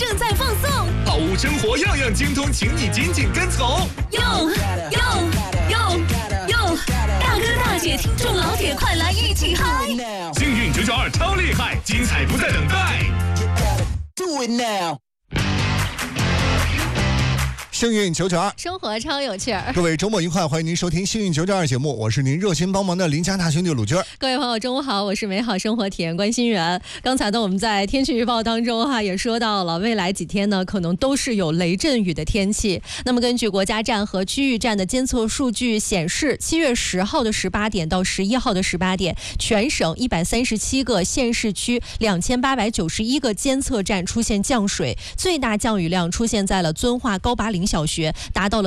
正在放送， 好物生活样样精通，请你紧紧跟从。 哟，大哥大姐、听众老铁，快来一起嗨！ 幸运992超厉害，精彩不再等待。 Do it now。 幸运992， 生活超有趣儿。 各位周末愉快，欢迎您收听幸运992节目，我是您热心帮忙的邻家大兄弟鲁军。 各位朋友中午好，我是美好生活体验关心员。刚才呢我们在天气预报当中也说到了，未来几天呢可能都是有雷阵雨的天气。那么根据国家站和区域站的监测数据显示，7月10号的18点到11号的18点，全省137个县市区2891个监测站出现降水，最大降雨量出现在了遵化高拔岭小学，达到了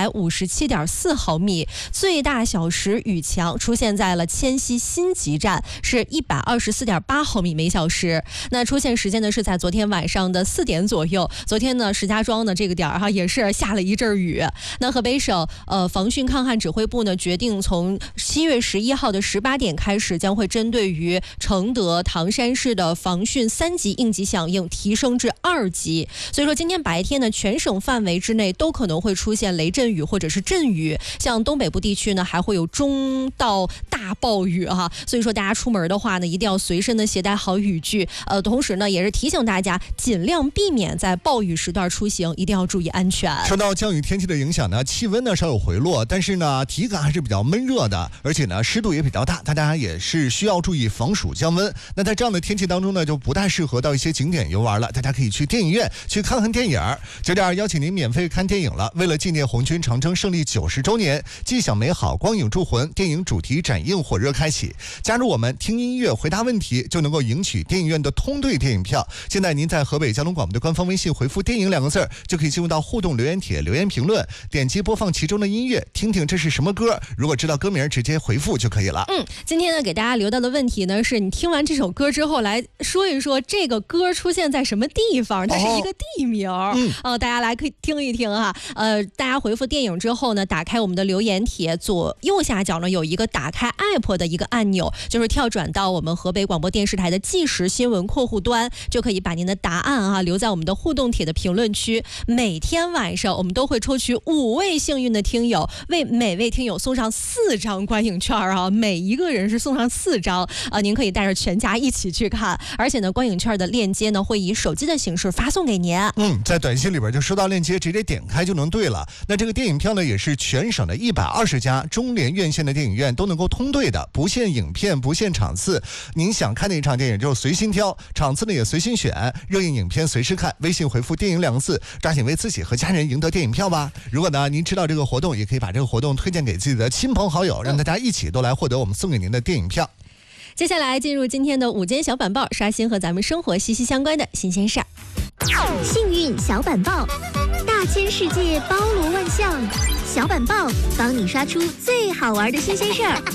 357.4毫米，最大小时雨强出现在了迁西新集站，是124.8毫米每小时。那出现时间呢是在昨天晚上的4点左右。昨天呢石家庄的这个点儿也是下了一阵雨。那河北省防汛抗旱指挥部呢决定从7月11号的18点开始，将会针对于承德、唐山市的防汛3级应急响应提升至2级。所以说今天白天呢全省范围之内都可能会出现雷阵雨或者是阵雨，像东北部地区呢还会有中到大暴雨所以说大家出门的话呢一定要随身的携带好雨具，同时呢也是提醒大家尽量避免在暴雨时段出行，一定要注意安全。 受到降雨天气的影响呢，气温呢稍有回落，但是呢体感还是比较闷热的，而且呢湿度也比较大，大家也是需要注意防暑降温。那在这样的天气当中呢，就不太适合到一些景点游玩了，大家可以去电影院去看看电影。992邀请您免费看电影了。为了纪念红军长征胜利90周年，既享美好，光影铸魂电影主题展映火热开启。加入我们，听音乐回答问题就能够赢取电影院的通兑电影票。现在您在河北交通广播的官方微信回复电影2个字，就可以进入到互动留言帖留言评论，点击播放其中的音乐，听听这是什么歌，如果知道歌名直接回复就可以了。 今天呢给大家留到的问题呢是，你听完这首歌之后来说一说这个歌出现在什么地方，它是一个地名。大家来可以听一听大家回复电影之后呢，打开我们的留言帖，左右下角呢有一个打开 app 的一个按钮，就是跳转到我们河北广播电视台的即时新闻客户端，就可以把您的答案留在我们的互动帖的评论区。每天晚上我们都会抽取5位幸运的听友，为每位听友送上4张观影券每一个人是送上4张您可以带着全家一起去看，而且呢观影券的链接呢会以手机的形式发送给您。 在短信里边就收到链接，直接点开就能兑了。那这个电影票呢也是全省的120家中联院线的电影院都能够通兑的，不限影片不限场次，您想看哪一场电影就随心挑，场次呢也随心选，热映影片随时看。微信回复电影2个字，抓紧为自己和家人赢得电影票吧。如果呢您知道这个活动，也可以把这个活动推荐给自己的亲朋好友，让大家一起都来获得我们送给您的电影票。 接下来进入今天的午间小板报，刷新和咱们生活息息相关的新鲜事儿。 幸运小板报，大千世界包罗万象，小板报帮你刷出最好玩的新鲜事儿。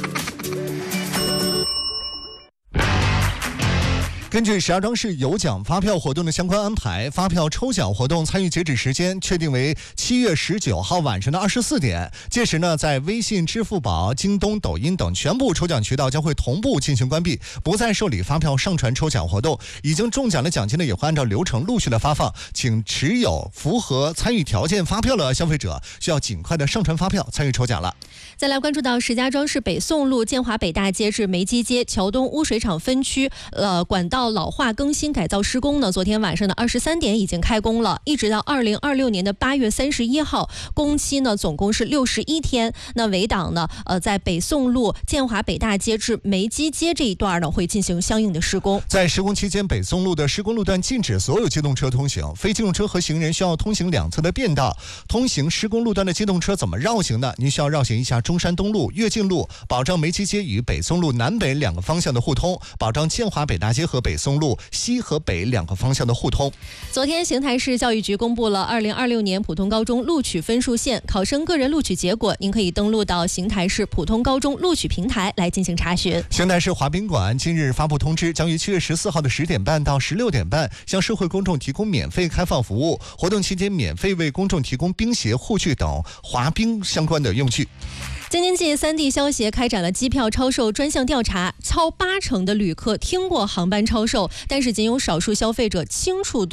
根据石家庄市有奖发票活动的相关安排，发票抽奖活动参与截止时间确定为7月19号晚上的24点。届时呢，在微信、支付宝、京东、抖音等全部抽奖渠道将会同步进行关闭，不再受理发票上传抽奖活动。已经中奖的奖金呢，也会按照流程陆续的发放，请持有符合参与条件发票的消费者需要尽快的上传发票参与抽奖了。 再来关注到石家庄市北宋路建华北大街至梅基街桥东污水厂分区管道老化更新改造施工呢，昨天晚上的23点已经开工了，一直到2026年的8月31号，工期呢总共是61天。那围挡呢在北宋路建华北大街至梅基街这一段呢会进行相应的施工。 在施工期间，北宋路的施工路段禁止所有机动车通行，非机动车和行人需要通行两侧的便道。通行施工路段的机动车怎么绕行呢？您需要绕行一下中山东路、跃进路，保障梅基街与北宋路南北2个方向的互通，保障建华北大街和北宋路西和北2个方向的互通。 昨天邢台市教育局公布了2026年普通高中录取分数线，考生个人录取结果您可以登录到邢台市普通高中录取平台来进行查询。 邢台市滑冰馆近日发布通知，将于7月14号的10点半到16点半向社会公众提供免费开放服务，活动期间免费为公众提供冰鞋、护具等滑冰相关的用具。 京津冀3地消协开展了机票超售专项调查，超80%的旅客听过航班超售，但是仅有少数消费者清楚对